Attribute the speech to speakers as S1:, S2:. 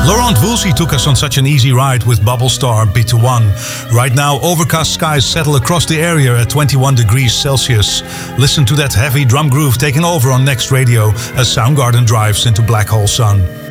S1: Laurent Voulzy took us on such an easy ride with Bubble Star Beat to One. Right now, overcast skies settle across the area at 21 degrees Celsius. Listen to that heavy drum groove taking over on Next Radio as Soundgarden drives into Black Hole Sun.